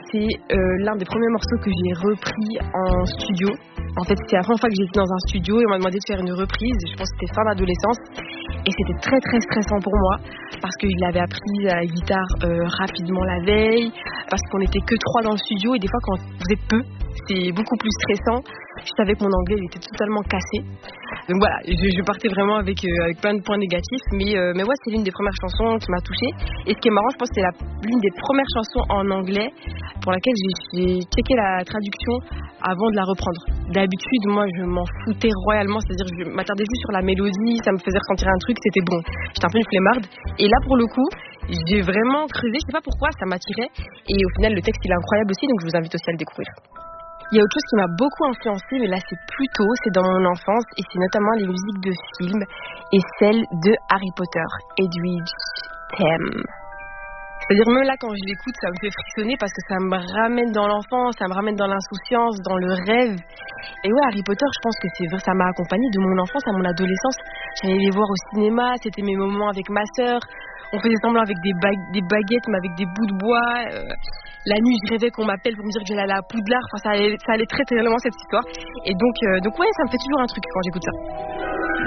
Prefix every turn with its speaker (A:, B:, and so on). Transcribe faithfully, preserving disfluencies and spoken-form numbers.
A: c'est euh, l'un des premiers morceaux que j'ai repris en studio. En fait, c'était la première fois que j'étais dans un studio et on m'a demandé de faire une reprise. Je pense que c'était fin d'adolescence et c'était très très stressant pour moi parce que je l'avais appris à la guitare euh, rapidement la veille, parce qu'on n'était que trois dans le studio et des fois quand vous êtes peu, c'est beaucoup plus stressant. Je savais que mon anglais il était totalement cassé. Donc voilà, je, je partais vraiment avec, euh, avec plein de points négatifs, mais, euh, mais ouais, c'est l'une des premières chansons qui m'a touchée. Et ce qui est marrant, je pense que c'est la, l'une des premières chansons en anglais pour laquelle j'ai, j'ai checké la traduction avant de la reprendre. D'habitude, moi, je m'en foutais royalement, c'est-à-dire je m'attardais juste sur la mélodie, ça me faisait ressentir un truc, c'était bon. J'étais un peu une flemmarde. Et là, pour le coup, j'ai vraiment creusé, je sais pas pourquoi, ça m'attirait. Et au final, le texte, il est incroyable aussi, donc je vous invite aussi à le découvrir. Il y a autre chose qui m'a beaucoup influencée, mais là c'est plus tôt, c'est dans mon enfance, et c'est notamment les musiques de films, et celles de Harry Potter, Edwidge Theme. C'est-à-dire même là quand je l'écoute, ça me fait frissonner parce que ça me ramène dans l'enfance, ça me ramène dans l'insouciance, dans le rêve. Et ouais, Harry Potter, je pense que c'est vrai, ça m'a accompagnée de mon enfance à mon adolescence. J'allais les voir au cinéma, c'était mes moments avec ma sœur. On faisait semblant avec des, ba- des baguettes, mais avec des bouts de bois. Euh, la nuit, je rêvais qu'on m'appelle pour me dire que j'allais aller à Poudlard. Enfin, ça allait, ça allait très très loin cette histoire. Et donc, euh, donc ouais, ça me fait toujours un truc quand j'écoute ça.